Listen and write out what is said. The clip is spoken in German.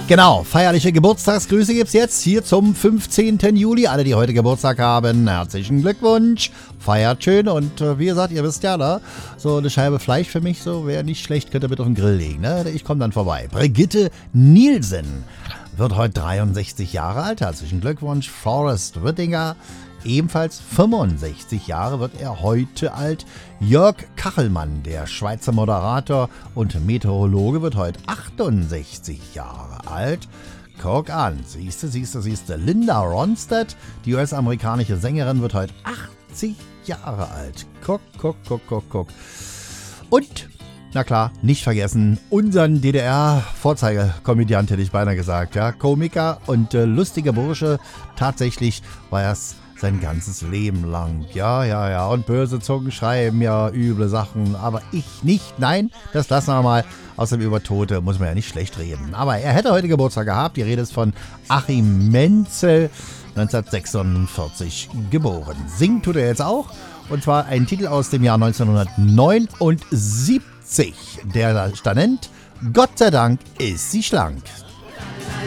Genau, feierliche Geburtstagsgrüße gibt's jetzt hier zum 15. Juli. Alle, die heute Geburtstag haben, herzlichen Glückwunsch. Feiert schön und wie gesagt, ihr wisst ja, ne? So eine Scheibe Fleisch für mich, so wäre nicht schlecht, könnt ihr mit auf den Grill legen, ne? Ich komme dann vorbei. Brigitte Nielsen wird heute 63 Jahre alt. Herzlichen Glückwunsch. Forrest Whitaker, ebenfalls 65 Jahre wird er heute alt. Jörg Kachelmann, der Schweizer Moderator und Meteorologe, wird heute 68 Jahre alt. Guck an, siehste. Linda Ronstadt, die US-amerikanische Sängerin, wird heute 80 Jahre alt. Guck. Und, na klar, nicht vergessen, unseren DDR-Vorzeigekomödiant, hätte ich beinahe gesagt. Ja, Komiker und lustiger Bursche. Tatsächlich war er es sein ganzes Leben lang. Ja. Und böse Zungen schreiben ja üble Sachen, aber ich nicht. Nein, das lassen wir mal. Außerdem über Tote muss man ja nicht schlecht reden. Aber er hätte heute Geburtstag gehabt. Die Rede ist von Achim Menzel, 1946 geboren. Singen tut er jetzt auch. Und zwar ein Titel aus dem Jahr 1979, der da nennt: Gott sei Dank ist sie schlank.